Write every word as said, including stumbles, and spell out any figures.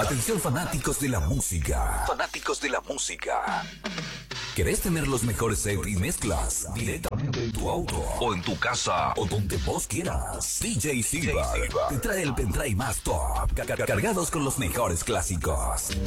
Atención fanáticos de la música. Fanáticos de la música. ¿Querés tener los mejores sets y mezclas directamente en tu auto o en tu casa o donde vos quieras? D J Silva te trae el pendrive más top, ca- ca- cargados con los mejores clásicos.